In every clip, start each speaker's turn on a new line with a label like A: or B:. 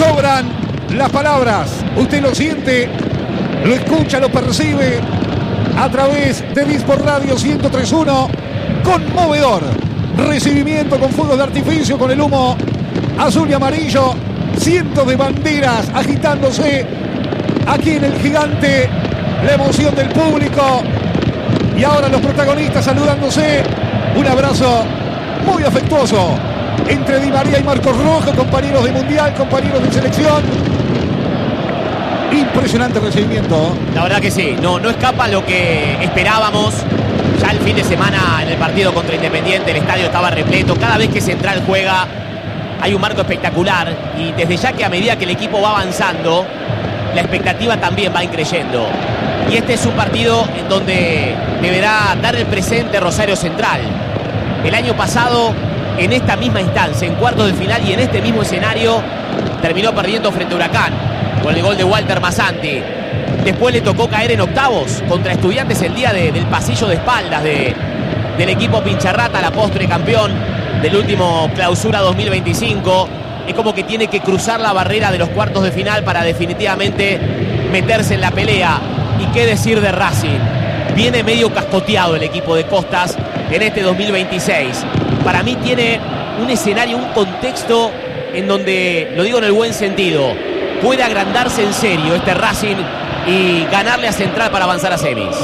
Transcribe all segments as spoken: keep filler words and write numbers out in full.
A: sobran las palabras. Usted lo siente, lo escucha, lo percibe a través de Disport Radio ciento tres punto uno. Conmovedor recibimiento con fuegos de artificio, con el humo azul y amarillo. Cientos de banderas agitándose aquí en el Gigante. La emoción del público. Y ahora los protagonistas saludándose. Un abrazo muy afectuoso entre Di María y Marcos Rojo, compañeros de Mundial, compañeros de selección. Impresionante recibimiento.
B: La verdad que sí, no, no escapa lo que esperábamos. Ya el fin de semana en el partido contra Independiente el estadio estaba repleto. Cada vez que Central juega hay un marco espectacular. Y desde ya que a medida que el equipo va avanzando, la expectativa también va increyendo. Y este es un partido en donde deberá dar el presente Rosario Central. El año pasado, en esta misma instancia, en cuartos de final y en este mismo escenario, terminó perdiendo frente a Huracán con el gol de Walter Masanti. Después le tocó caer en octavos contra Estudiantes el día de, del pasillo de espaldas de, del equipo Pincharrata, la postre campeón del último Clausura dos mil veinticinco. Es como que tiene que cruzar la barrera de los cuartos de final para definitivamente meterse en la pelea. Y qué decir de Racing. Viene medio cascoteado el equipo de Costas en este dos mil veintiséis. Para mí tiene un escenario, un contexto en donde, lo digo en el buen sentido, puede agrandarse en serio este Racing y ganarle a Central para avanzar a semis.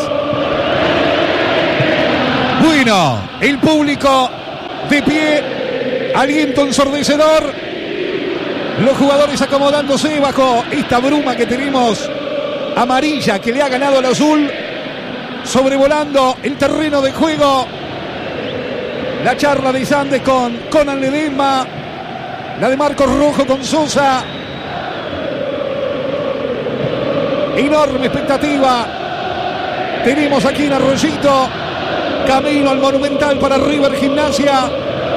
A: Bueno, el público de pie, aliento ensordecedor, los jugadores acomodándose bajo esta bruma que tenemos amarilla que le ha ganado al azul, sobrevolando el terreno de juego. La charla de Sandes con Conan Ledesma, la de Marcos Rojo con Sosa. Enorme expectativa tenemos aquí en Arroyito, camino al Monumental para River Gimnasia.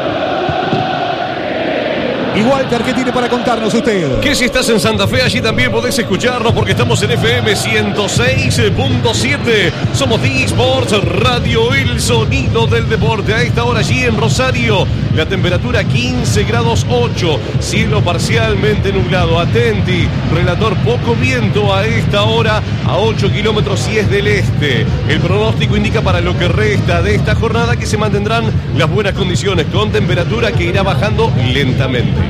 A: Y Walter, ¿qué tiene para contarnos usted?
C: Que si estás en Santa Fe, allí también podés escucharnos porque estamos en F M ciento seis punto siete. Somos Disport Radio, el sonido del deporte. A esta hora allí en Rosario, la temperatura quince grados ocho, cielo parcialmente nublado. Atenti, relator, poco viento a esta hora, a ocho kilómetros y es del este. El pronóstico indica para lo que resta de esta jornada que se mantendrán las buenas condiciones con temperatura que irá bajando lentamente.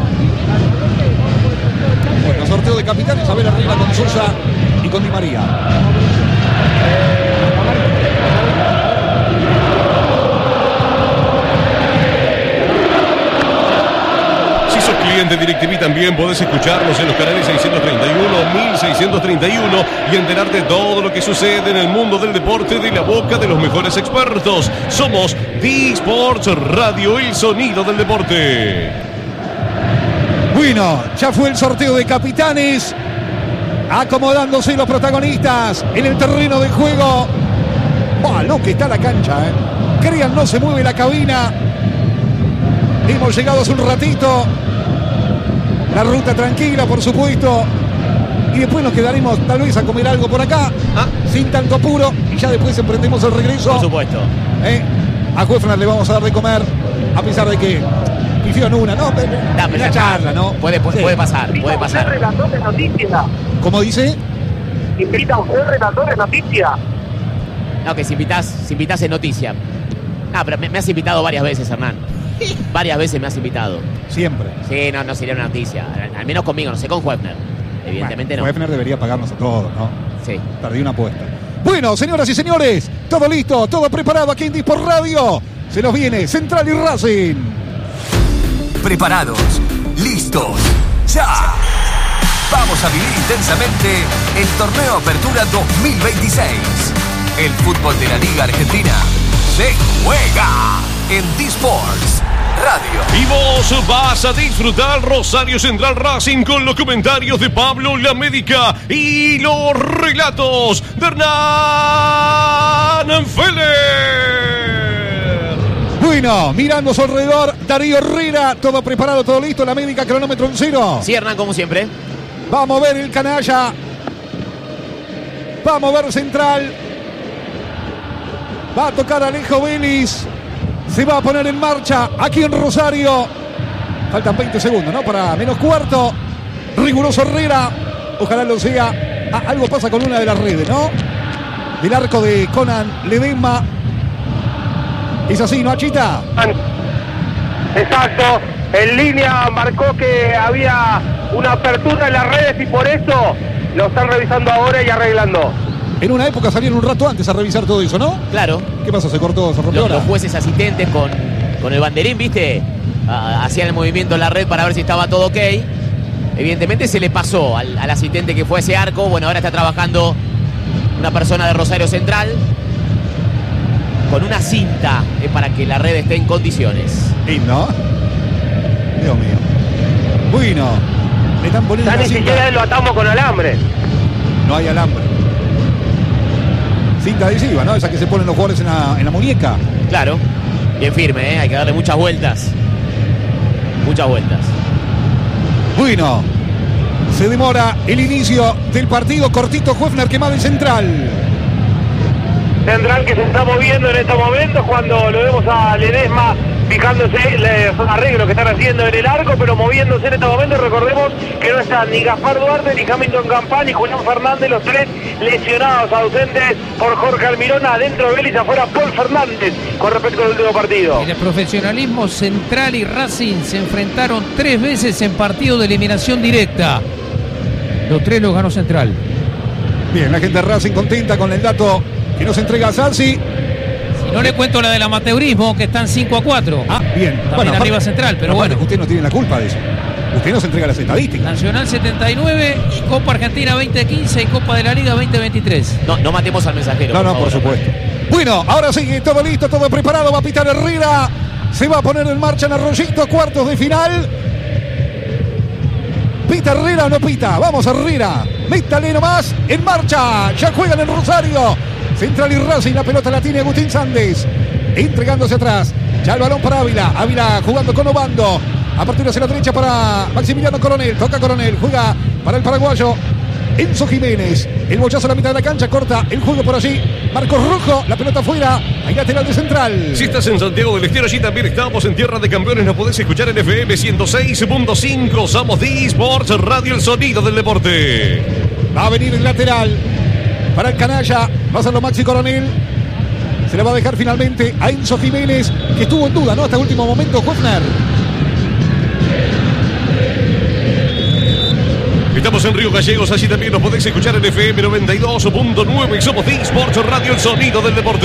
A: Bueno, sorteo de capitán, Isabel arriba con Sosa y con Di María.
C: Si sos cliente DirecTV también podés escucharnos en los canales seiscientos treinta y uno, mil seiscientos treinta y uno y enterarte de todo lo que sucede en el mundo del deporte de la boca de los mejores expertos. Somos Disport Radio, el sonido del deporte.
A: Bueno, ya fue el sorteo de capitanes, acomodándose los protagonistas en el terreno de juego. ¡Oh, lo que está la cancha! ¿eh? Crean, no se mueve la cabina. Hemos llegado hace un ratito. La ruta tranquila, por supuesto. Y después nos quedaremos tal vez a comer algo por acá, ¿ah? Sin tanto apuro. Y ya después emprendemos el regreso.
B: Por supuesto.
A: ¿Eh? A Juefner le vamos a dar de comer, a pesar de que hicieron una, ¿no? Pero,
B: no, pero
A: una charla, ¿no?
B: Puede, puede, sí. puede pasar, puede pasar.
D: ¿Usted relator de noticias?
A: ¿Cómo dice?
D: ¿Invita a usted relator de noticias?
B: No, que si invitás, si invitás en noticia. No, pero me, me has invitado varias veces, Hernán. Varias veces me has invitado.
A: Siempre.
B: Sí, no, no sería una noticia. Al, al menos conmigo, no sé, con Juefner. Evidentemente
A: bueno,
B: no.
A: Juefner debería pagarnos a todos, ¿no?
B: Sí.
A: Perdí una apuesta. Bueno, señoras y señores, todo listo, todo preparado aquí en Disport Radio. Se nos viene Central y Racing.
E: Preparados, listos, ya. Vamos a vivir intensamente el Torneo Apertura dos mil veintiséis. El fútbol de la Liga Argentina se juega en Disports Radio.
C: Y vos vas a disfrutar Rosario Central Racing con los comentarios de Pablo La Médica y los relatos de Hernán Feller.
A: Bueno, mirando a su alrededor, Darío Herrera, todo preparado, todo listo, La Médica, cronómetro en cero.
B: Sí, Hernán, como siempre.
A: Vamos a ver el canalla. Vamos a ver Central. Va a tocar Alejo Vélez. Se va a poner en marcha aquí en Rosario. Faltan veinte segundos, ¿no? Para menos cuarto. riguroso Herrera. Ojalá lo sea. Ah, algo pasa con una de las redes, ¿no? Del arco de Conan Ledesma. Es así, ¿no, Achita?
D: Exacto. En línea marcó que había una apertura en las redes y por eso lo están revisando ahora y arreglando.
A: En una época salieron un rato antes a revisar todo eso, ¿no?
B: Claro.
A: ¿Qué pasó? ¿Se cortó? ¿Se rompió?
B: Los, los jueces asistentes con, con el banderín, ¿viste? Ah, hacían el movimiento en la red para ver si estaba todo ok. Evidentemente se le pasó al, al asistente que fue a ese arco. Bueno, ahora está trabajando una persona de Rosario Central con una cinta eh, para que la red esté en condiciones.
A: ¿Y no? Dios mío. Bueno, le están poniendo
D: Ya
A: una
D: ni
A: cinta.
D: siquiera lo atamos con alambre.
A: No hay alambre. Cinta adhesiva, ¿no? Esa que se ponen los jugadores en la, en la muñeca.
B: Claro, bien firme, ¿eh? Hay que darle muchas vueltas. Muchas vueltas.
A: Bueno, se demora el inicio del partido. Cortito, Höfner quemado en central.
D: Tendrán que se está moviendo en estos momentos cuando lo vemos a Ledesma fijándose los arreglos que están haciendo en el arco, pero moviéndose en estos momentos. Recordemos que no están ni Gaspar Duarte, ni Hamilton Campán, ni Julián Fernández, los tres lesionados, ausentes por Jorge Almirón. Adentro Vélez, afuera Paul Fernández con respecto al último partido.
F: En el profesionalismo, Central y Racing se enfrentaron tres veces en partido de eliminación directa. Los tres los ganó Central.
A: Bien, la gente de Racing contenta con el dato que nos entrega Sansi.
F: Si no le cuento la del amateurismo, que están cinco a cuatro.
A: Ah, bien.
F: También
A: Bueno,
F: arriba
A: aparte-
F: Central, pero
A: aparte,
F: bueno.
A: Usted no tiene la culpa de eso. Usted nos entrega las estadísticas.
F: Nacional setenta y nueve, Copa Argentina veinte quince y Copa de la Liga veinte veintitrés.
B: No, no matemos al mensajero.
A: No, no,
B: favor.
A: por supuesto. Bueno, ahora sí, todo listo, todo preparado. Va a pitar Herrera. Se va a poner en marcha en Arroyito, cuartos de final. ¿Pita Herrera o no pita? Vamos, Herrera. Métale nomás. En marcha. Ya juegan en Rosario. Central y Racing. La pelota la tiene Agustín Sández. Entregándose atrás. Ya el balón para Ávila. Ávila jugando con Obando. A partir hacia la derecha para Maximiliano Coronel. Toca Coronel. Juega para el paraguayo Enzo Jiménez. El bochazo a la mitad de la cancha. Corta el juego por allí. Marcos Rojo. La pelota afuera. Hay lateral de Central.
C: Si estás en Santiago del Estero, allí también estamos en Tierra de Campeones. Nos podés escuchar en F M ciento seis punto cinco. Somos D-Sports Radio, el sonido del deporte.
A: Va a venir el lateral para el canalla. Va a ser lo Maxi Coronel. Se le va a dejar finalmente a Enzo Jiménez, que estuvo en duda, ¿no? Hasta el último momento, Höfner.
C: Estamos en Río Gallegos, allí también nos podéis escuchar en F M noventa y dos punto nueve. Y somos D-Sports Radio, el sonido del deporte.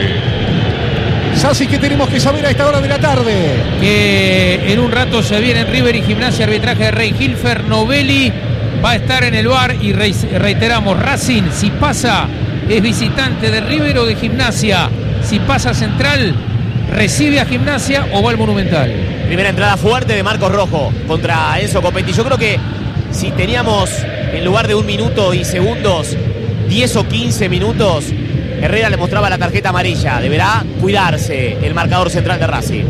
A: Sassi, ¿qué tenemos que saber a esta hora de la tarde?
F: Que en un rato se viene River y Gimnasia, arbitraje de Rey Hilfer. Novelli va a estar en el V A R y re- reiteramos, Racing, si pasa, es visitante de River o de Gimnasia. Si pasa Central, recibe a Gimnasia o va al Monumental.
B: Primera entrada fuerte de Marcos Rojo contra Enzo Copetti. Yo creo que si teníamos en lugar de un minuto y segundos, diez o quince minutos, Herrera le mostraba la tarjeta amarilla. Deberá cuidarse el marcador central de Racing.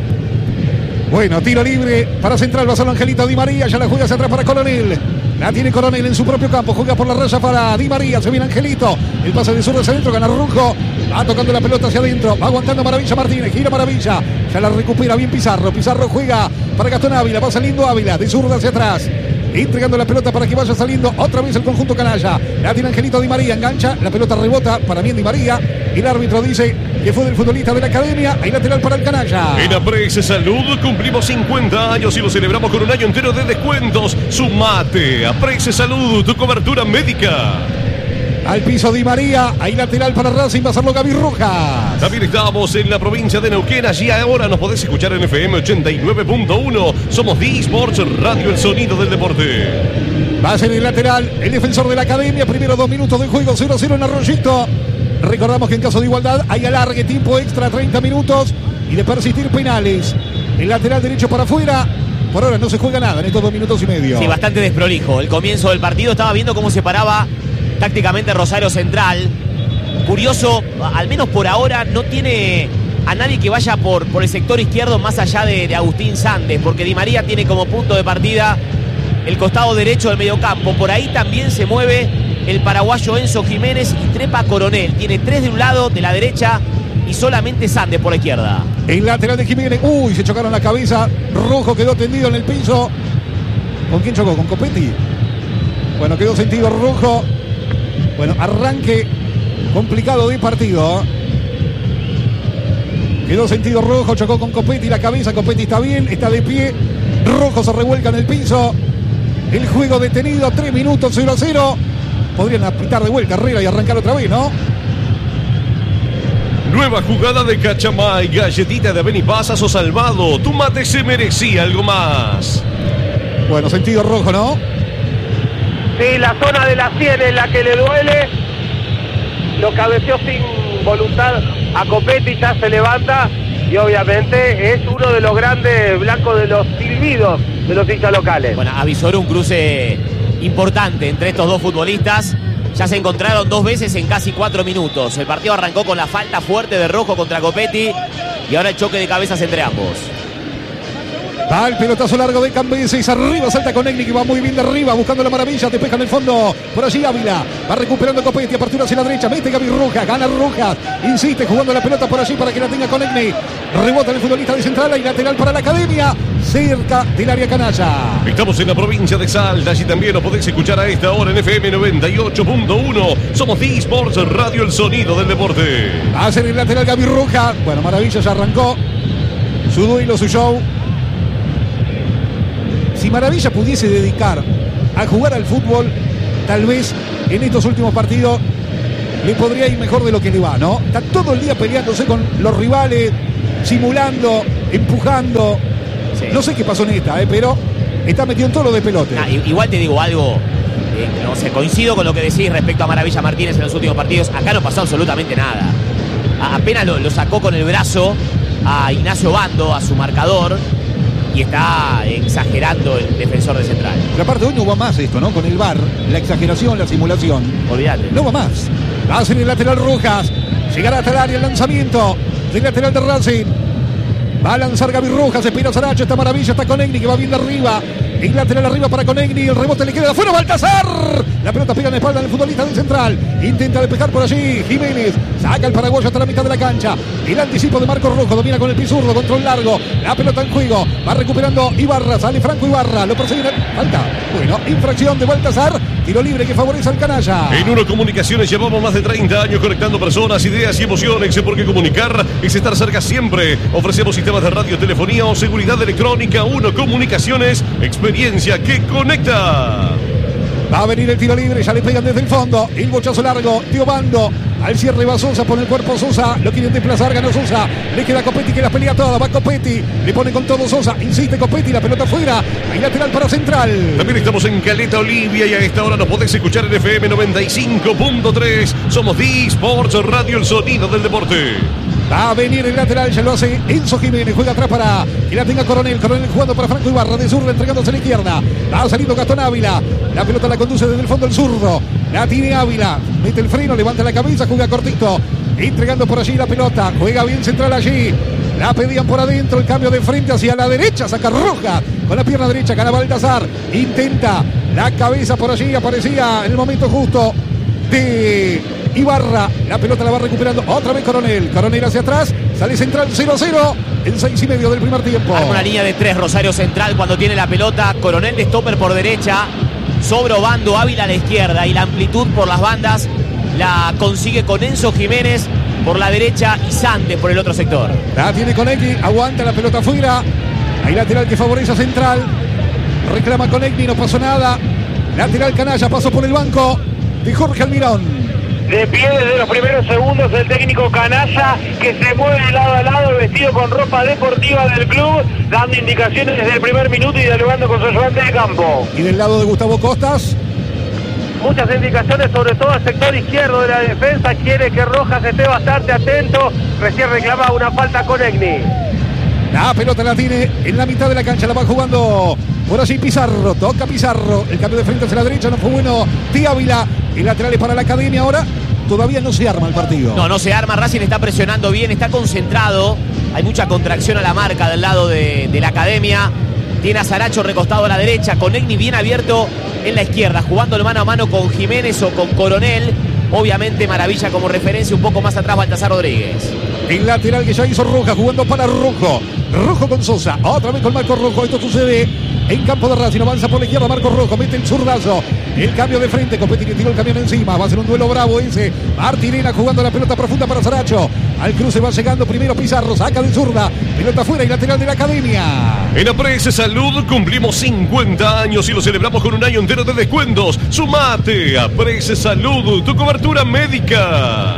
A: Bueno, tiro libre para Central, va a ser Angelito Di María, ya la juega hacia atrás para Coronel. La tiene Coronel en su propio campo, juega por la raya para Di María, se viene Angelito. El pase de zurdo hacia adentro, gana Rojo. Va tocando la pelota hacia adentro, va aguantando Maravilla Martínez, gira Maravilla. Ya la recupera bien Pizarro, Pizarro juega para Gastón Ávila, va saliendo Ávila, de zurda hacia atrás. Entregando la pelota para que vaya saliendo otra vez el conjunto canalla. La tiene Angelito Di María, engancha, la pelota rebota para bien Di María. El árbitro dice que fue del futbolista de la academia. Hay lateral para el canalla.
C: En Aprex Salud cumplimos cincuenta años y lo celebramos con un año entero de descuentos. Sumate, Aprex Salud, tu cobertura médica.
A: Al piso Di María, hay lateral para Racing, va a hacerlo Gaby Rojas.
C: También estamos en la provincia de Neuquén, allí ahora nos podés escuchar en F M ochenta y nueve punto uno. Somos D-Sports Radio, el sonido del deporte.
A: Va a ser el lateral, el defensor de la academia. Primero dos minutos de juego, cero a cero en Arroyito. Recordamos que en caso de igualdad hay alargue, tiempo extra, treinta minutos. Y de persistir penales. El lateral derecho para afuera. Por ahora no se juega nada en estos dos minutos y medio.
B: Sí, bastante desprolijo. El comienzo del partido estaba viendo cómo se paraba tácticamente Rosario Central. Curioso, al menos por ahora no tiene a nadie que vaya por, por el sector izquierdo más allá de, de Agustín Sández, porque Di María tiene como punto de partida el costado derecho del mediocampo. Por ahí también se mueve el paraguayo Enzo Jiménez y trepa Coronel. Tiene tres de un lado, de la derecha, y solamente Sández por la izquierda.
A: El lateral de Jiménez. Uy, se chocaron la cabeza. Rojo quedó tendido en el piso. ¿Con quién chocó? ¿Con Copetti? Bueno, quedó sentido rojo. Bueno, arranque complicado de partido. Quedó sentido rojo, chocó con Copetti la cabeza. Copetti está bien, está de pie. Rojo se revuelca en el piso. El juego detenido, tres minutos, cero a cero. Podrían apitar de vuelta Herrera y arrancar otra vez, ¿no?
C: Nueva jugada de Cachamay, galletita de Benipasazo salvado. Tu mate se merecía algo más.
A: Bueno, sentido rojo, ¿no?
D: Sí, la zona de la sien es la que le duele. Lo cabeceó sin voluntad a Copetti, ya se levanta. Y obviamente es uno de los grandes blancos de los silbidos de los hinchas locales.
B: Bueno, avisó un cruce importante entre estos dos futbolistas. Ya se encontraron dos veces en casi cuatro minutos. El partido arrancó con la falta fuerte de Rojo contra Copetti y ahora el choque de cabezas entre ambos.
A: Va el pelotazo largo de Cambeses, arriba salta con Egni que va muy bien de arriba, buscando la maravilla, despeja en el fondo, por allí Ávila, va recuperando Copetti, apertura hacia la derecha, mete Gaby Rojas, gana Rojas, insiste jugando la pelota por allí para que la tenga con Egni, rebota el futbolista de central y lateral para la Academia, cerca del área canalla.
C: Estamos en la provincia de Salta, allí también nos podéis escuchar a esta hora en F M noventa y ocho punto uno, somos D-Sports Radio, el sonido del deporte.
A: Va a ser el lateral Gaby Rojas, bueno, maravilla, ya arrancó su duelo, su show. Si Maravilla pudiese dedicar a jugar al fútbol, tal vez en estos últimos partidos le podría ir mejor de lo que le va, ¿no? Está todo el día peleándose con los rivales, simulando, empujando. Sí. No sé qué pasó en esta, ¿eh? Pero está metido en todo lo de pelote.
B: Nah, igual te digo algo, eh, no sé, coincido con lo que decís respecto a Maravilla Martínez en los últimos partidos. Acá no pasó absolutamente nada. A, apenas lo, lo sacó con el brazo a Ignacio Bando, a su marcador. Y está exagerando el defensor de Central.
A: Pero aparte hoy no va más esto, ¿no? Con el V A R, la exageración, la simulación.
B: Olvídate.
A: No va más. Va a ser el lateral Rojas. Llegará hasta el área el lanzamiento del lateral de Racing. Va a lanzar Gaby Rojas, espera Saracho, esta maravilla, está con Egni que va bien de arriba. El lateral arriba para Conegni, el rebote le queda de afuera, Baltazar. La pelota pega en la espalda del futbolista del Central. Intenta despejar por allí, Jiménez. Saca el paraguayo hasta la mitad de la cancha. El anticipo de Marcos Rojo, domina con el pie zurdo, control largo. La pelota en juego, va recuperando Ibarra, sale Franco Ibarra, lo persigue. Falta. Bueno, infracción de Baltazar. Tiro libre que favorece al canalla.
C: En Uno Comunicaciones llevamos más de treinta años conectando personas, ideas y emociones. Porque comunicar es estar cerca siempre. Ofrecemos sistemas de radio, telefonía o seguridad electrónica. Uno Comunicaciones, experiencia que conecta.
A: Va a venir el tiro libre, ya le pegan desde el fondo. El bochazo largo, Tío Bando. Al cierre va Sosa, pone el cuerpo Sosa. Lo quieren desplazar, ganó Sosa. Le queda Copetti que la pelea toda. Va Copetti, le pone con todo Sosa. Insiste Copetti, la pelota fuera. Hay lateral para Central.
C: También estamos en Caleta Olivia y a esta hora nos podés escuchar en F M noventa y cinco punto tres. Somos D-Sports Radio, el sonido del deporte.
A: Va a venir el lateral, ya lo hace Enzo Jiménez, juega atrás para que la tenga Coronel, Coronel jugando para Franco Ibarra, de zurdo entregándose a la izquierda, va saliendo Gastón Ávila, la pelota la conduce desde el fondo el zurdo, la tiene Ávila, mete el freno, levanta la cabeza, juega cortito, entregando por allí la pelota, juega bien Central allí, la pedían por adentro, el cambio de frente hacia la derecha, saca Roja, con la pierna derecha, gana Baltazar, intenta la cabeza por allí, aparecía en el momento justo de Ibarra, la pelota la va recuperando otra vez Coronel, Coronel hacia atrás, sale Central cero a cero en seis y medio del primer tiempo.
B: Arma una línea de tres Rosario Central cuando tiene la pelota, Coronel de stopper por derecha, sobre Bando, Ávila a la izquierda y la amplitud por las bandas la consigue con Enzo Jiménez por la derecha y Sante por el otro sector.
A: La tiene Conegni, aguanta la pelota afuera, hay lateral que favorece a Central, reclama Conegni, no pasó nada, lateral canalla, pasó por el banco de Jorge Almirón.
D: De pie desde los primeros segundos el técnico canalla que se mueve de lado a lado vestido con ropa deportiva del club, dando indicaciones desde el primer minuto y dialogando con su ayudante de campo.
A: Y del lado de Gustavo Costas,
D: muchas indicaciones sobre todo al sector izquierdo de la defensa, quiere que Rojas esté bastante atento, recién reclama una falta con Egni.
A: La pelota la tiene en la mitad de la cancha, la va jugando por allí Pizarro, toca Pizarro, el cambio de frente hacia la derecha no fue bueno, Tío Ávila, el lateral es para la Academia ahora. Todavía no se arma el partido.
B: No, no se arma. Racing está presionando bien, está concentrado. Hay mucha contracción a la marca del lado de, de la Academia. Tiene a Saracho recostado a la derecha, con Egni bien abierto en la izquierda, jugando mano a mano con Jiménez o con Coronel. Obviamente Maravilla como referencia, un poco más atrás Baltazar Rodríguez.
A: El lateral que ya hizo Roja, jugando para Rojo. Rojo con Sosa, otra vez con Marco Rojo. Esto sucede en campo de Racing. Avanza por la izquierda Marcos Rojo, mete el zurdazo. El cambio de frente, Copetti le tiró el camión encima. Va a ser un duelo bravo ese. Martinena jugando la pelota profunda para Saracho. Al cruce va llegando primero Pizarro, saca de zurda. Pelota afuera y lateral de la Academia.
C: En Aprece Salud cumplimos cincuenta años y lo celebramos con un año entero de descuentos. Sumate a Aprece Salud, tu cobertura médica.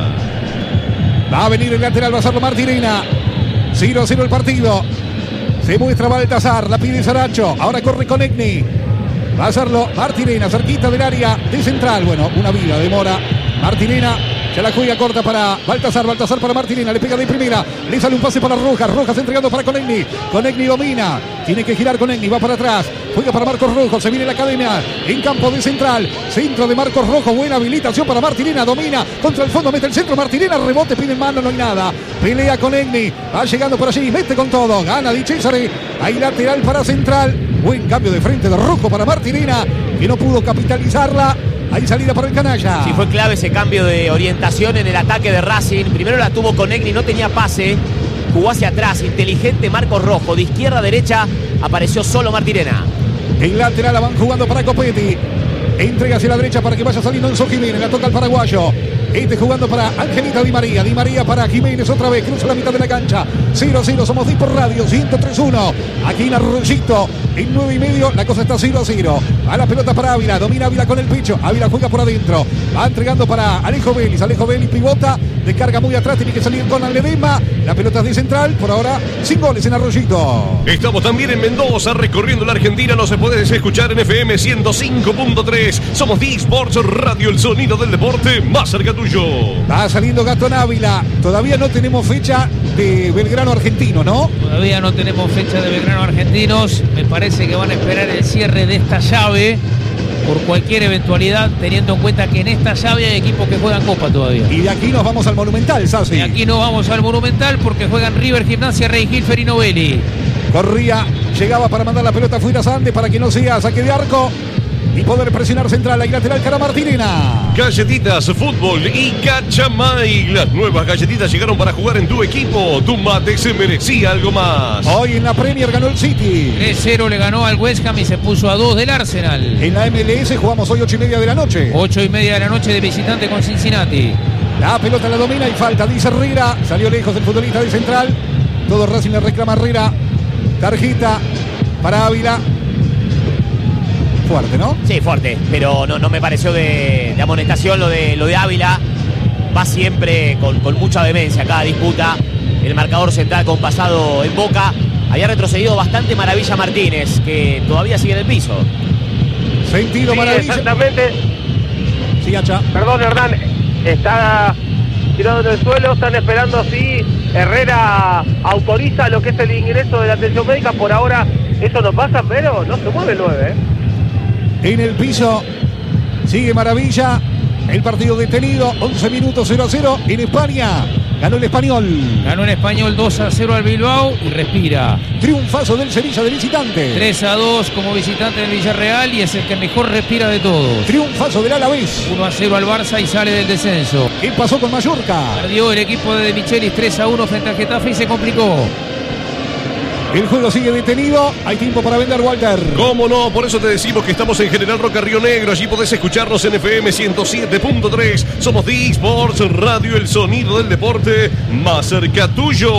A: Va a venir el lateral, va a serlo Martinena. cero a cero el partido. Se muestra Baltasar, la pide Saracho. Ahora corre con Egni. Va a hacerlo Martinena, cerquita del área de central. Bueno, una vida demora Martinena. Se la juega corta para Baltasar, Baltasar para Martinena, le pega de primera, le sale un pase para Rojas, Rojas entregando para Conegni, Conegni domina, tiene que girar Conegni, va para atrás, juega para Marcos Rojo, se viene la Academia, en campo de central, centro de Marcos Rojo, buena habilitación para Martinena, domina, contra el fondo, mete el centro, Martinena, rebote, pide en mano, no hay nada, pelea Conegni, va llegando por allí, mete con todo, gana Di Cesare, hay lateral para central, buen cambio de frente de Rojo para Martinena, que no pudo capitalizarla. Hay salida para el canalla.
B: Sí, fue clave ese cambio de orientación en el ataque de Racing. Primero la tuvo Conegni, no tenía pase. Jugó hacia atrás, inteligente Marcos Rojo. De izquierda a derecha apareció solo Martinena.
A: El lateral la van jugando para Copetti. Entrega hacia la derecha para que vaya saliendo Enzo Jiménez. La toca el paraguayo. Este jugando para Angelita Di María. Di María para Jiménez otra vez. Cruza la mitad de la cancha. cero a cero. Somos Dispor Radio. ciento tres uno. Aquí en Arroyito. En nueve y medio. La cosa está cero a cero. A la pelota para Ávila. Domina Ávila con el pecho. Ávila juega por adentro. Va entregando para Alejo Vélez. Alejo Vélez pivota. Descarga muy atrás. Tiene que salir con Ledesma. La pelota es de central. Por ahora, sin goles en Arroyito.
C: Estamos también en Mendoza, recorriendo la Argentina. Nos puedes escuchar en F M ciento cinco punto tres. Somos D-Sports Radio, el sonido del deporte más cerca tuyo.
A: Va saliendo Gastón Ávila. Todavía no tenemos fecha de Belgrano Argentino, ¿no?
F: Todavía no tenemos fecha de Belgrano Argentinos. Me parece que van a esperar el cierre de esta llave por cualquier eventualidad, teniendo en cuenta que en esta llave hay equipos que juegan Copa todavía.
A: Y de aquí nos vamos al Monumental, Sassi.
F: Y aquí nos vamos al Monumental porque juegan River, Gimnasia, Rey Hilfer y Novelli.
A: Corría, llegaba para mandar la pelota fuera Sande para que no sea saque de arco y poder presionar central. Ahí lateral cara Martinena.
C: Galletitas, fútbol y Cachamay. Las nuevas galletitas llegaron para jugar en tu equipo. Tu mate se merecía algo más.
A: Hoy en la Premier ganó el City.
F: tres cero le ganó al West Ham y se puso a dos del Arsenal.
A: En la M L S jugamos hoy ocho y media de la noche.
F: ocho y media de la noche de visitante con Cincinnati.
A: La pelota la domina y falta, dice Herrera. Salió lejos el futbolista de central. Todo Racing le reclama a Herrera. Tarjeta para Ávila. Fuerte, ¿no?
B: Sí, fuerte, pero no, no me pareció de, de amonestación lo de, lo de Ávila. Va siempre con, con mucha vehemencia cada disputa. El marcador central con pasado en Boca. Había retrocedido bastante Maravilla Martínez, que todavía sigue en el piso.
A: Sentido
D: Sí,
A: Maravilla.
D: exactamente.
A: Sí, Hacha.
D: Perdón, Hernán. Está tirado en el suelo. Están esperando si Herrera autoriza lo que es el ingreso de la atención médica. Por ahora eso no pasa, pero no se mueve el nueve, ¿eh?
A: En el piso sigue Maravilla. El partido detenido. once minutos, cero a cero. En España ganó el Español.
F: Ganó el Español dos a cero al Bilbao y respira.
A: Triunfazo del Sevilla de visitante.
F: tres a dos como visitante del Villarreal y es el que mejor respira de todos.
A: Triunfazo del Alavés.
F: uno a cero al Barça y sale del descenso.
A: ¿Qué pasó con Mallorca?
F: Perdió el equipo de De Michelis tres a uno frente al Getafe y se complicó.
A: El juego sigue detenido. Hay tiempo para vender, Walter.
C: ¿Cómo no? Por eso te decimos que estamos en General Roca, Río Negro. Allí podés escucharnos en F M ciento siete punto tres. Somos D-Sports Radio, el sonido del deporte más cerca tuyo.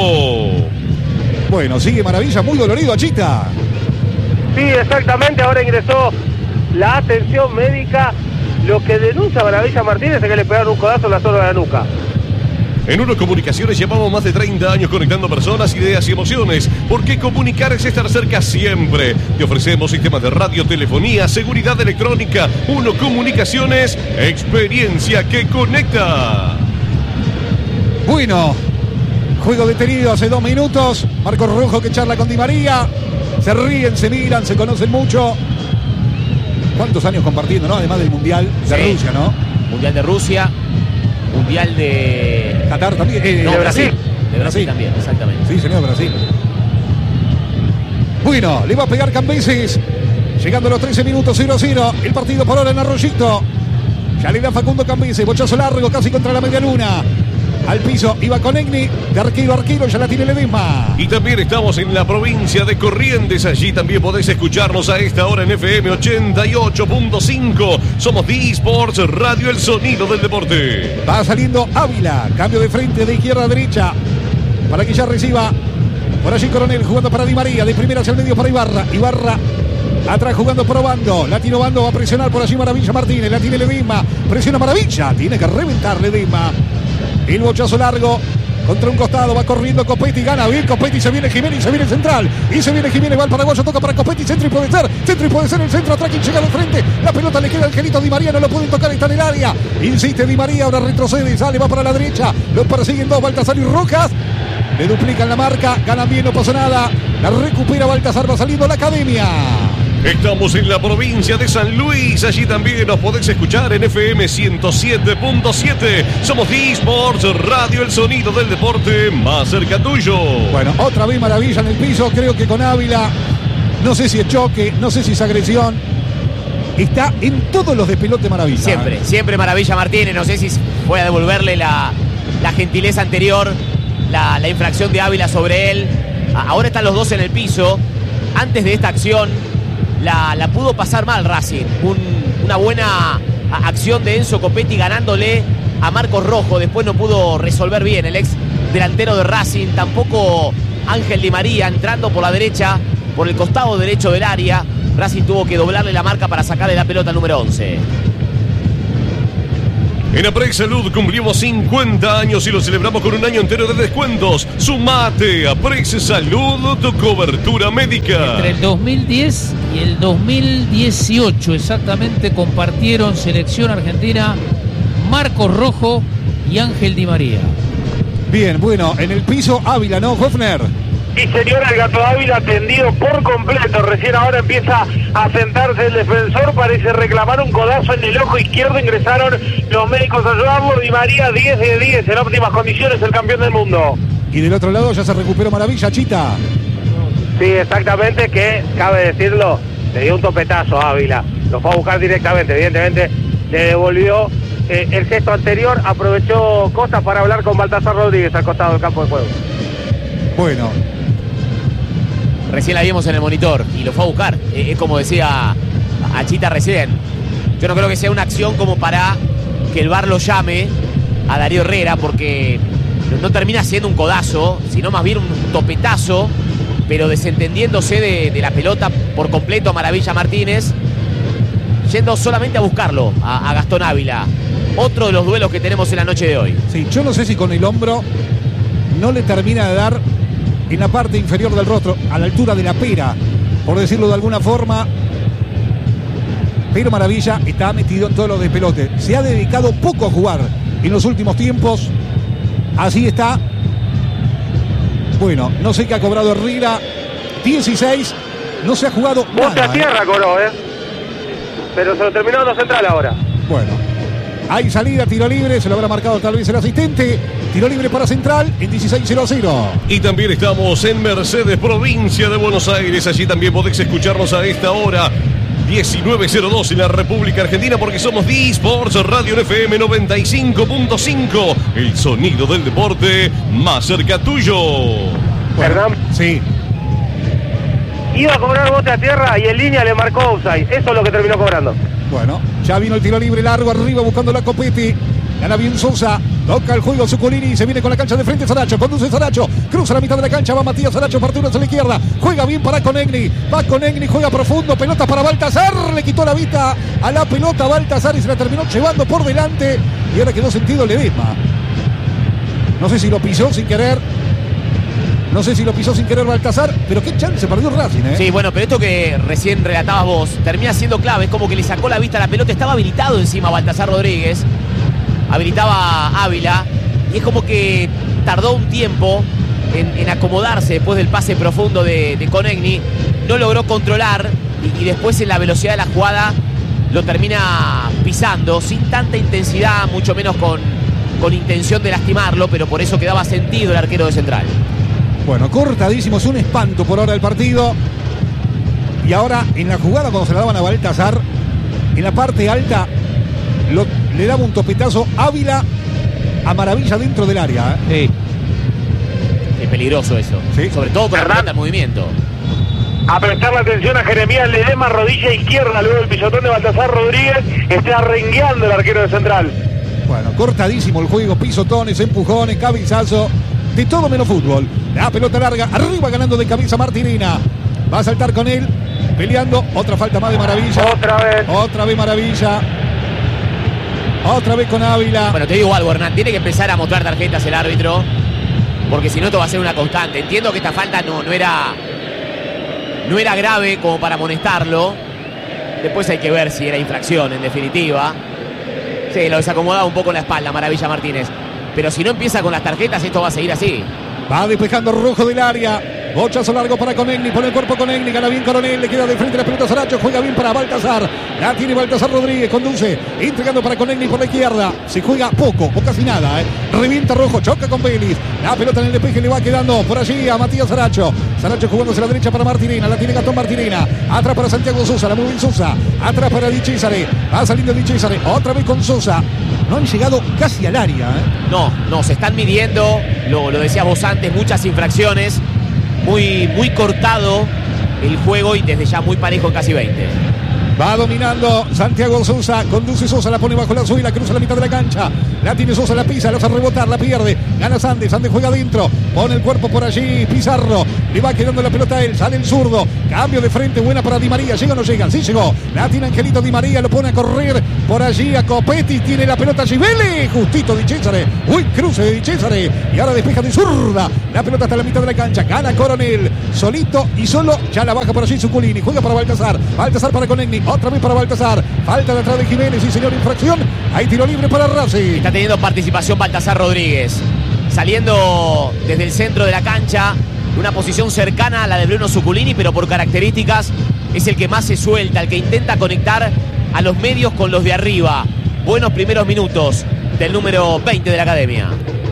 A: Bueno, sigue Maravilla, muy dolorido, Achita.
D: Sí, exactamente. Ahora ingresó la atención médica. Lo que denuncia Maravilla Martínez es que le pegaron un codazo en la zona de la nuca.
C: En Uno Comunicaciones llevamos más de treinta años conectando personas, ideas y emociones. Porque comunicar es estar cerca siempre. Te ofrecemos sistemas de radio, telefonía, seguridad electrónica. Uno Comunicaciones, experiencia que conecta.
A: Bueno, juego detenido hace dos minutos. Marcos Rojo que charla con Di María. Se ríen, se miran, se conocen mucho. ¿Cuántos años compartiendo, no? Además del Mundial de
B: Sí.
A: Rusia, ¿no?
B: Mundial de Rusia, Mundial de...
A: Qatar también. eh,
B: No,
A: de
B: Brasil.
A: Brasil.
B: De Brasil también, exactamente.
A: Sí, señor, Brasil. Bueno, le va a pegar Cambeses. Llegando a los trece minutos, cero a cero. El partido por ahora en Arroyito. Ya le da Facundo Cambeses. Bochazo largo, casi contra la media luna. Al piso iba Conegni, de arquero a arquero, ya la tiene Ledesma.
C: Y también estamos en la provincia de Corrientes. Allí también podés escucharnos a esta hora en F M ochenta y ocho punto cinco. Somos D-Sports Radio, el sonido del deporte.
A: Va saliendo Ávila, cambio de frente de izquierda a derecha, para que ya reciba por allí Coronel, jugando para Di María, de primera hacia el medio para Ibarra. Ibarra atrás jugando probando, Latino Bando va a presionar por allí Maravilla Martínez, la tiene Ledesma, presiona Maravilla, tiene que reventar Ledesma. El bochazo largo contra un costado, va corriendo Copetti, gana bien Copetti, se viene Jiménez y se viene el central, y se viene Jiménez, va al paraguayo, toca para Copetti, centro y puede ser, centro y puede ser el centro, atrás quien llega de frente, la pelota le queda al Angelito Di María, no lo pueden tocar, está en el área, insiste Di María, ahora retrocede, sale, va para la derecha, lo persiguen dos, Baltasar y Rojas, le duplican la marca, ganan bien, no pasa nada, la recupera Baltasar, va saliendo la academia.
C: Estamos en la provincia de San Luis. Allí también nos podés escuchar en F M ciento siete punto siete. Somos D-Sports Radio, el sonido del deporte más cerca tuyo.
A: Bueno, otra vez Maravilla en el piso. Creo que con Ávila, no sé si es choque, no sé si es agresión. Está en todos los despelotes Maravilla.
B: Siempre,
A: ¿eh?
B: siempre Maravilla Martínez. No sé si fue a devolverle la, la gentileza anterior, la, la infracción de Ávila sobre él. Ahora están los dos en el piso. Antes de esta acción La, la pudo pasar mal Racing. Un, una buena acción de Enzo Copetti ganándole a Marcos Rojo. Después no pudo resolver bien el ex delantero de Racing. Tampoco Ángel Di María entrando por la derecha, por el costado derecho del área. Racing tuvo que doblarle la marca para sacarle la pelota número once.
C: En Aprex Salud cumplimos cincuenta años y lo celebramos con un año entero de descuentos. Sumate a Aprex Salud, tu cobertura médica.
F: Entre el dos mil diez y el dos mil dieciocho exactamente compartieron selección argentina Marcos Rojo y Ángel Di María.
A: Bien, bueno, en el piso Ávila, ¿no, Hofner?
D: Sí, señora, el Gato Ávila tendido por completo. Recién ahora empieza a sentarse el defensor. Parece reclamar un codazo en el ojo izquierdo. Ingresaron los médicos a ayudarlo. Di María, diez de diez, en óptimas condiciones, el campeón del mundo.
A: Y del otro lado ya se recuperó Maravilla, Chita.
D: Sí, exactamente, que cabe decirlo, le dio un topetazo a Ávila. Lo fue a buscar directamente, evidentemente le devolvió eh, el gesto anterior. Aprovechó cosas para hablar con Baltasar Rodríguez al costado del campo de juego.
A: Bueno,
B: Recién la vimos en el monitor y lo fue a buscar. Es como decía a Chita recién. Yo no creo que sea una acción como para que el V A R lo llame a Darío Herrera, porque no termina siendo un codazo, sino más bien un topetazo, pero desentendiéndose de, de la pelota por completo a Maravilla Martínez, yendo solamente a buscarlo a, a Gastón Ávila. Otro de los duelos que tenemos en la noche de hoy.
A: sí, yo no sé si con el hombro no le termina de dar en la parte inferior del rostro, a la altura de la pera, por decirlo de alguna forma. Pero Maravilla está metido en todo lo de pelote. Se ha dedicado poco a jugar en los últimos tiempos. Así está. Bueno, no sé qué ha cobrado Herrera. dieciséis. No se ha jugado nada.
D: Bote a tierra,
A: ¿eh?
D: cobró, ¿eh? Pero se lo terminó dando central ahora.
A: Bueno, hay salida, tiro libre. Se lo habrá marcado tal vez el asistente. Tiro libre para Central en dieciséis cero a cero.
C: Y también estamos en Mercedes, provincia de Buenos Aires. Allí también podés escucharnos a esta hora, diecinueve cero dos en la República Argentina, porque somos D-Sports Radio en F M noventa y cinco punto cinco. El sonido del deporte más cerca tuyo.
A: Bueno,
D: Hernán.
A: sí.
D: Iba a cobrar bote a tierra y en línea le marcó offside. Eso es lo que terminó cobrando.
A: Bueno, ya vino el tiro libre largo arriba buscando la Copetti. Gana bien Sosa. Toca el juego Zuculini, se viene con la cancha de frente Saracho, conduce Saracho, cruza la mitad de la cancha, va Matías Saracho, parte uno hacia la izquierda, juega bien para Conegni, va Conegni, juega profundo, pelota para Baltasar, le quitó la vista a la pelota Baltasar y se la terminó llevando por delante y ahora quedó sentido Ledesma. No sé si lo pisó sin querer, no sé si lo pisó sin querer Baltasar, pero qué chance perdió Racing, ¿eh?
B: Sí, bueno, pero esto que recién relatabas vos termina siendo clave, es como que le sacó la vista a la pelota, estaba habilitado encima Baltasar Rodríguez, habilitaba a Ávila, y es como que tardó un tiempo en, en acomodarse después del pase profundo de, de Conegni, no logró controlar y, y después en la velocidad de la jugada lo termina pisando sin tanta intensidad, mucho menos con, con intención de lastimarlo, pero por eso quedaba sentido el arquero de Central.
A: Bueno, cortadísimo, es un espanto por ahora el partido. Y ahora en la jugada cuando se la daban a Baltasar, en la parte alta lo, le daba un topetazo Ávila a Maravilla dentro del área.
F: Sí.
B: Es peligroso eso.
A: Sí.
B: Sobre todo con la
D: ¿Verdad?
B: pelota en movimiento.
D: A prestarle atención a Jeremías Ledesma, rodilla izquierda, luego el pisotón de Baltasar Rodríguez, está rengueando el arquero de Central.
A: Bueno, cortadísimo el juego, pisotones, empujones, cabezazo, de todo menos fútbol. La pelota larga, arriba ganando de cabeza Martirena. Va a saltar con él, peleando, otra falta más de Maravilla.
D: Otra vez.
A: Otra vez Maravilla. Otra vez con Ávila.
B: Bueno, te digo algo, Hernán, tiene que empezar a mostrar tarjetas el árbitro, porque si no esto va a ser una constante. Entiendo que esta falta no, no era no era grave como para amonestarlo. Después hay que ver si era infracción, en definitiva. Sí, lo desacomodaba un poco la espalda Maravilla Martínez. Pero si no empieza con las tarjetas, esto va a seguir así.
A: Va despejando Rojo del área. Bochazo largo para Conegni, pone el cuerpo Conegni, gana bien Coronel, le queda de frente la pelota Saracho, juega bien para Baltasar, la tiene Baltasar Rodríguez, conduce, entregando para Conegni por la izquierda, se juega poco o casi nada, ¿eh? Revienta Rojo, choca con Vélez, la pelota en el despeje le va quedando por allí a Matías Saracho, Saracho jugándose a la derecha para Martirena, la tiene Gastón Martirena, atrás para Santiago Sosa, la mueve Sosa, atrás para Di Cesare, va saliendo Di Cesare, otra vez con Sosa, no han llegado casi al área, ¿eh?
B: No, no, se están midiendo, lo, lo decías vos antes, muchas infracciones. Muy, muy cortado el juego y desde ya muy parejo en casi veinte.
A: Va dominando Santiago Sosa, conduce Sosa, la pone bajo la suela, cruza la mitad de la cancha, la tiene Sosa, la pisa, la hace rebotar, la pierde, gana Sandes, Sandes juega adentro, pone el cuerpo por allí, Pizarro, le va quedando la pelota a él, sale el zurdo, cambio de frente, buena para Di María, ¿llega o no llega? Sí llegó, la tiene Angelito Di María, lo pone a correr por allí a Copetti, tiene la pelota allí, Vélez, justito Di Cesare, uy, cruce de Di Cesare, y ahora despeja de zurda, la pelota hasta la mitad de la cancha, gana Coronel, solito y solo, ya la baja por allí Zuculini, juega para Baltasar, Baltasar para Conegni, otra vez para Baltasar, falta de atrás de Jiménez, sí señor, infracción, hay tiro libre para Racing.
B: Está teniendo participación Baltasar Rodríguez, saliendo desde el centro de la cancha, una posición cercana a la de Bruno Zuculini, pero por características es el que más se suelta, el que intenta conectar a los medios con los de arriba. Buenos primeros minutos del número veinte de la academia.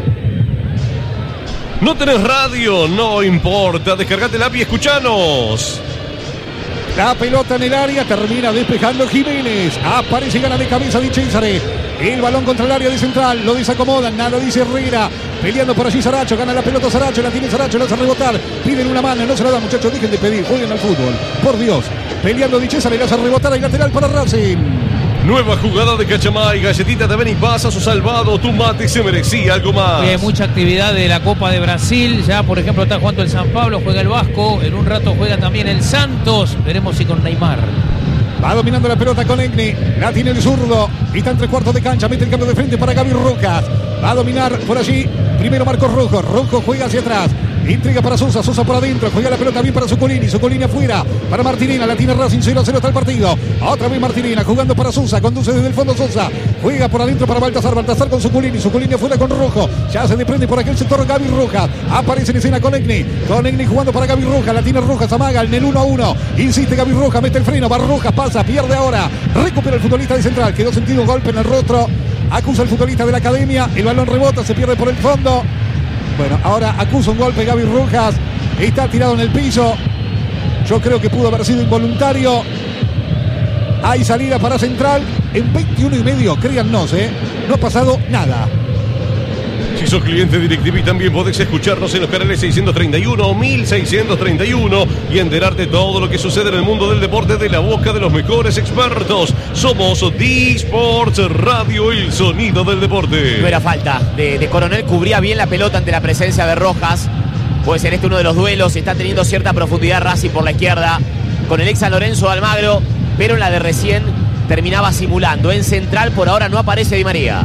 C: No tenés radio, no importa, descargate la app y escuchanos.
A: La pelota en el área, termina despejando Jiménez. Aparece, gana de cabeza Di Cesare. El balón contra el área de Central, lo desacomodan, nada dice Herrera. Peleando por allí Saracho, gana la pelota Saracho, la tiene Saracho, la hace rebotar. Piden una mano, no se la da, muchachos, dejen de pedir, jueguen al fútbol. Por Dios, peleando Di Cesare, la hace rebotar, hay lateral para Racing.
C: Nueva jugada de Cachamay, galletita de Benipaz a su salvado, tu mate se merecía algo más.
F: Hay mucha actividad de la Copa de Brasil, ya por ejemplo está jugando el San Pablo, juega el Vasco, en un rato juega también el Santos, veremos si con Neymar.
A: Va dominando la pelota con Egni, la tiene el zurdo, está en tres cuartos de cancha, mete el cambio de frente para Gaby Rojas, va a dominar por allí, primero Marcos Rojo, Rojo juega hacia atrás, intriga para Sosa, Sosa por adentro, juega la pelota bien para Zuculini, Zuculini afuera, para Martirena, la tiene Racing, cero a cero está el partido, otra vez Martirena, jugando para Sosa, conduce desde el fondo Sosa, juega por adentro para Baltasar, Baltasar con Zuculini, Zuculini afuera con Rojo, ya se desprende por aquel sector Gaby Rojas, aparece en escena con Egni, con Egni jugando para Gaby Rojas, la tiene Rojas, amaga en el uno a uno, insiste Gaby Rojas, mete el freno, va Rojas, pasa, pierde ahora, recupera el futbolista de Central, quedó sentido un golpe en el rostro, acusa el futbolista de la academia, el balón rebota, se pierde por el fondo. Bueno, ahora acusa un golpe Gaby Rojas, está tirado en el piso, yo creo que pudo haber sido involuntario. Hay salida para Central en veintiuno y medio, créannos, ¿eh? No ha pasado nada.
C: Si sos cliente de DirecTV también podés escucharnos en los canales seiscientos treinta y uno o mil seiscientos treinta y uno y enterarte todo lo que sucede en el mundo del deporte de la boca de los mejores expertos. Somos D-Sports Radio, el sonido del deporte.
B: No era falta de, de Coronel, cubría bien la pelota ante la presencia de Rojas. Puede ser este uno de los duelos, está teniendo cierta profundidad Racing por la izquierda con el ex San Lorenzo de Almagro, pero en la de recién terminaba simulando. En Central por ahora no aparece Di María.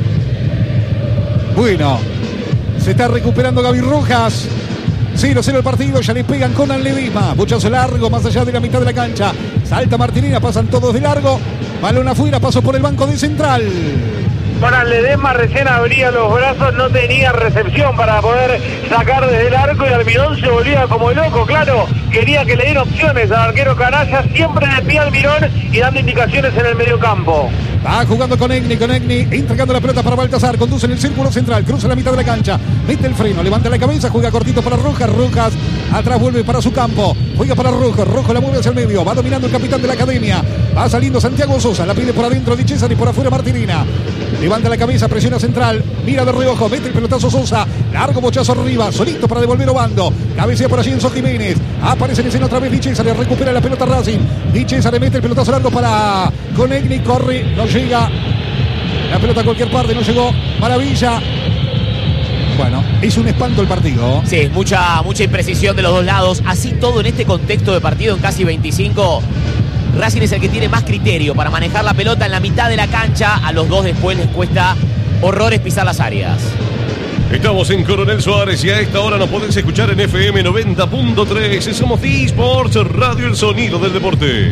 A: Bueno, se está recuperando Gaby Rojas. cero cero el partido, ya le pegan con Ledesma. Bochazo largo, más allá de la mitad de la cancha. Salta Martirena, pasan todos de largo. Balón afuera, paso por el banco de Central.
D: Bueno, Ledesma recién abría los brazos, no tenía recepción para poder sacar desde el arco y Almirón se volvía como loco, claro, quería que le diera opciones al arquero canalla, siempre de pie Almirón y dando indicaciones en el mediocampo.
A: Va jugando con Egni, con Egni, entregando la pelota para Baltasar, conduce en el círculo central, cruza la mitad de la cancha, mete el freno, levanta la cabeza, juega cortito para Rojas, Rojas Atrás vuelve para su campo. Juega para Rojo. Rojo la mueve hacia el medio. Va dominando el capitán de la academia. Va saliendo Santiago Sosa. La pide por adentro Di Cesare y por afuera Martirina. Levanta la cabeza, presiona central. Mira de reojo. Mete el pelotazo Sosa. Largo bochazo arriba. Solito para devolver Obando. Cabecea por allí Enzo Jiménez. Aparece en escena otra vez Di Cesare. Recupera la pelota Racing. Di Cesare mete el pelotazo largo para Conegni. Corre. No llega. La pelota a cualquier parte. No llegó. Maravilla. Bueno, es un espanto el partido.
B: Sí, mucha, mucha imprecisión de los dos lados. Así todo en este contexto de partido en casi veinticinco. Racing es el que tiene más criterio para manejar la pelota en la mitad de la cancha. A los dos después les cuesta horrores pisar las áreas.
C: Estamos en Coronel Suárez y a esta hora nos podés escuchar en F M noventa punto tres. Somos D-Sports, Radio El Sonido del Deporte.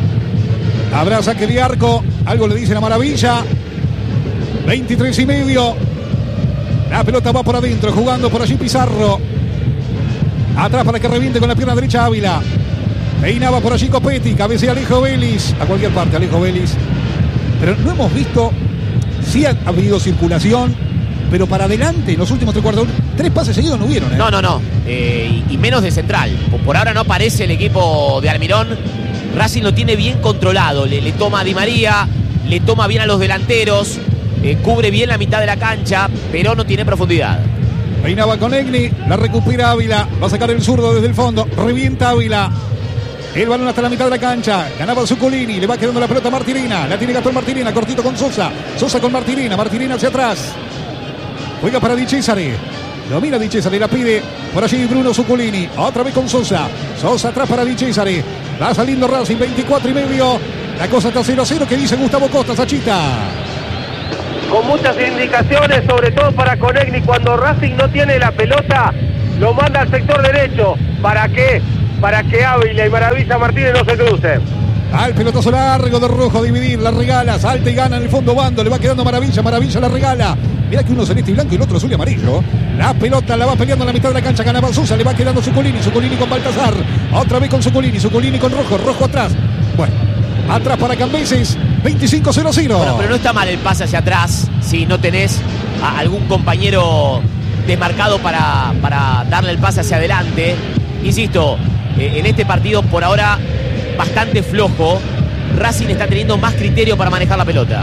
A: Habrá saque de arco. Algo le dicen a Maravilla. veintitrés y medio. La pelota va por adentro, jugando por allí Pizarro. Atrás para que reviente con la pierna derecha Ávila. Peinaba por allí Copetti, cabecea Alejo Vélez. A cualquier parte, Alejo Vélez. Pero no hemos visto, sí ha habido circulación, pero para adelante en los últimos tres cuartos, tres pases seguidos no hubieron. ¿eh?
B: No, no, no. Eh, y, y menos de central. Por ahora no aparece el equipo de Almirón. Racing lo tiene bien controlado. Le, le toma a Di María, le toma bien a los delanteros. Eh, cubre bien la mitad de la cancha, pero no tiene profundidad.
A: Peinaba con Egni, la recupera Ávila, va a sacar el zurdo desde el fondo, revienta Ávila. El balón hasta la mitad de la cancha, ganaba Zuccolini, le va quedando la pelota a Martirina, la tiene Gastón Martirina, cortito con Sosa, Sosa con Martirina, Martirina hacia atrás. Juega para Di Cesare, domina Di Cesare, la pide por allí Bruno Zuccolini, otra vez con Sosa, Sosa atrás para Di Cesare, va saliendo Racing, veinticuatro y medio, la cosa está cero a cero, que dice Gustavo Costa, Sachita.
D: Con muchas indicaciones, sobre todo para Conegni, cuando Racing no tiene la pelota, lo manda al sector derecho. ¿Para qué? Para que Ávila y Maravilla Martínez no se crucen.
A: Al pelotazo largo de Rojo a dividir, la regala, salta y gana en el fondo Bando, le va quedando Maravilla, Maravilla la regala. Mira que uno celeste y blanco y el otro azul y amarillo. La pelota la va peleando en la mitad de la cancha, ganaba Sosa, le va quedando Zuccolini, Zuccolini con Baltazar, otra vez con Zuccolini, Zuccolini con Rojo, Rojo atrás. Bueno, atrás para Cambeses, veinticinco cero cero.
B: Bueno, pero no está mal el pase hacia atrás si no tenés a algún compañero desmarcado para, para darle el pase hacia adelante. Insisto, eh, en este partido por ahora bastante flojo. Racing está teniendo más criterio para manejar la pelota.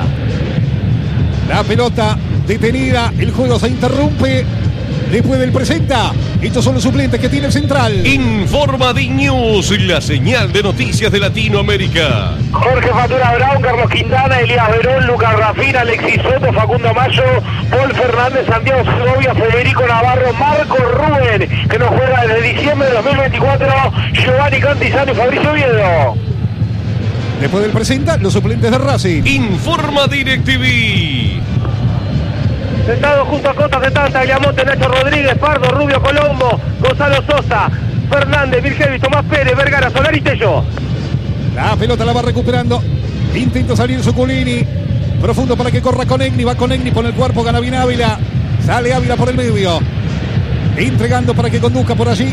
A: La pelota detenida, el juego se interrumpe. Después del presenta, estos son los suplentes que tiene el central.
C: Informa D-News, la señal de noticias de Latinoamérica.
D: Jorge Fatura Brown, Carlos Quintana, Elías Verón, Lucas Rafina, Alexis Soto, Facundo Mayo, Paul Fernández, Santiago Segovia, Federico Navarro, Marco Rubén, que nos juega desde diciembre de dos mil veinticuatro, Giovanni Cantizano y Fabricio Oviedo.
A: Después del presenta, los suplentes de Racing.
C: Informa DirecTV.
D: Sentado junto a Cota, sentado Tagliamonte, Nacho Rodríguez, Pardo, Rubio, Colombo, Gonzalo Sosa, Fernández, Virgevi, Tomás Pérez, Vergara, Solari y Tello.
A: La pelota la va recuperando. Intenta salir Zuccolini. Profundo para que corra Conegni. Va Conegni por el cuerpo, gana bien Ávila. Sale Ávila por el medio. Entregando para que conduzca por allí.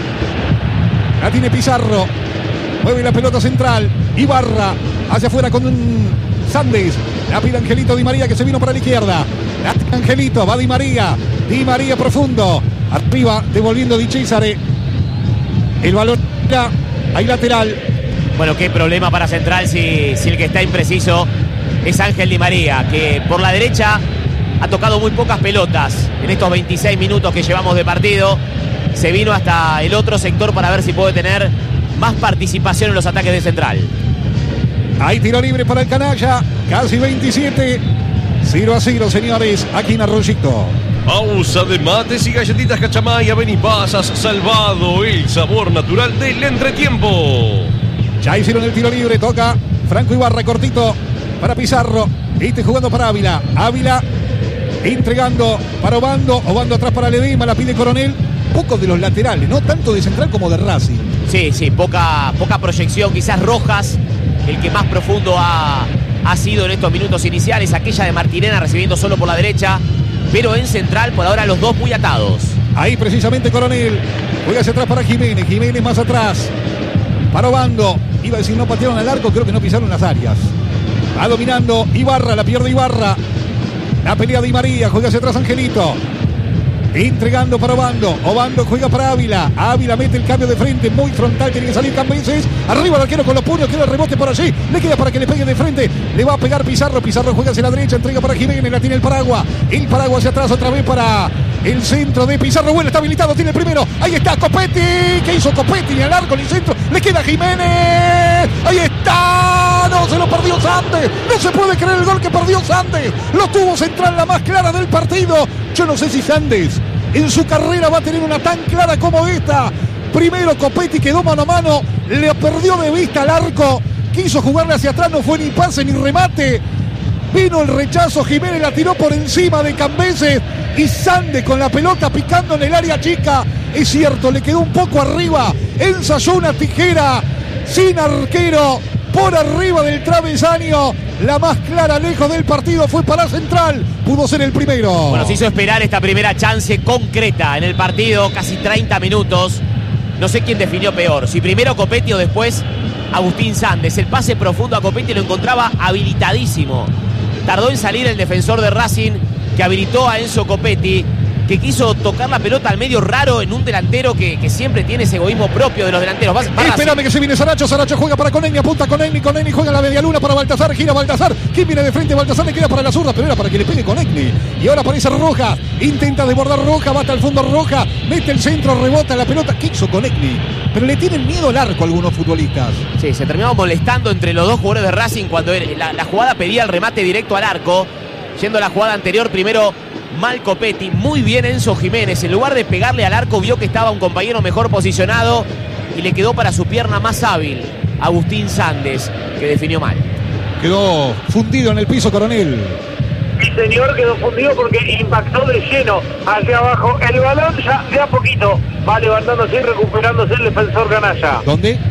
A: La tiene Pizarro. Mueve la pelota central. Ibarra hacia afuera con un Sandes. La pide Angelito Di María que se vino para la izquierda. La tiene Angelito, va Di María. Di María profundo. Arriba, devolviendo Di Cesare. El balón hay lateral.
B: Bueno, qué problema para Central si, si el que está impreciso es Ángel Di María, que por la derecha ha tocado muy pocas pelotas en estos veintiséis minutos que llevamos de partido. Se vino hasta el otro sector para ver si puede tener más participación en los ataques de Central.
A: Hay tiro libre para el canalla. Casi veintisiete. cero a cero, señores, aquí en Arroyito.
C: Pausa de mates y galletitas Cachamaya, ven y pasas, salvado el sabor natural del entretiempo.
A: Ya hicieron el tiro libre, toca Franco Ibarra, cortito para Pizarro. Este jugando para Ávila. Ávila entregando para Obando. Obando atrás para Ledesma, la pide Coronel. Poco de los laterales, no tanto de Central como de Racing.
B: Sí, sí, poca, poca proyección. Quizás Rojas, el que más profundo ha, ha sido en estos minutos iniciales. Aquella de Martirena recibiendo solo por la derecha. Pero en Central, por ahora, los dos muy atados.
A: Ahí precisamente Coronel. Juega hacia atrás para Jiménez. Jiménez más atrás. Para Obando. Iba a decir no patearon al arco, creo que no pisaron las áreas. Va dominando Ibarra, la pierde Ibarra. La pelea de Di María, juega hacia atrás Angelito. Entregando para Obando. Obando juega para Ávila. Ávila mete el cambio de frente. Muy frontal. Tiene que salir Cambeses. Arriba el arquero con los puños. Queda el rebote por allí. Le queda para que le pegue de frente. Le va a pegar Pizarro. Pizarro juega hacia la derecha. Entrega para Jiménez. La tiene el Paraguas. El Paraguas hacia atrás otra vez para el centro de Pizarro. Bueno, está habilitado. Tiene el primero. Ahí está Copetti. ¿Qué hizo Copetti? Ni al arco ni centro. Le queda Jiménez. Ahí está. No, se lo perdió Sandes. No se puede creer el gol que perdió Sandes. Lo tuvo central, la más clara del partido. Yo no sé si Sandes en su carrera va a tener una tan clara como esta. Primero Copetti quedó mano a mano, le perdió de vista al arco, quiso jugarle hacia atrás, no fue ni pase ni remate. Vino el rechazo, Jiménez la tiró por encima de Cambeses y Sandes con la pelota picando en el área chica. Es cierto, le quedó un poco arriba, ensayó una tijera sin arquero. Por arriba del travesaño, la más clara lejos del partido fue para Central, pudo ser el primero.
B: Bueno, se hizo esperar esta primera chance concreta en el partido, casi treinta minutos. No sé quién definió peor, si primero Copetti o después Agustín Sandes. El pase profundo a Copetti lo encontraba habilitadísimo. Tardó en salir el defensor de Racing, que habilitó a Enzo Copetti, que quiso tocar la pelota al medio, raro en un delantero que, que siempre tiene ese egoísmo propio de los delanteros. Va, va
A: Espérame que se viene Saracho, Saracho juega para Conegni, apunta Conegni, Conegni juega la media luna para Baltazar, gira Baltazar, ¿quién viene de frente? Baltazar le queda para la zurda, pero era para que le pegue Conegni. Y ahora aparece Rojas, intenta desbordar Rojas, va hasta el fondo Rojas, mete el centro, rebota la pelota, ¿qué hizo Conegni? Pero le tienen miedo al arco a algunos futbolistas.
B: Sí, se terminaba molestando entre los dos jugadores de Racing cuando la, la jugada pedía el remate directo al arco. Yendo a la jugada anterior, primero mal Copetti, muy bien Enzo Jiménez. En lugar de pegarle al arco, vio que estaba un compañero mejor posicionado y le quedó para su pierna más hábil Agustín Sandes, que definió mal.
A: Quedó fundido en el piso, Coronel.
D: Sí, señor, quedó fundido porque impactó de lleno hacia abajo. El balón ya de a poquito va levantándose y recuperándose el defensor canalla.
A: ¿Dónde?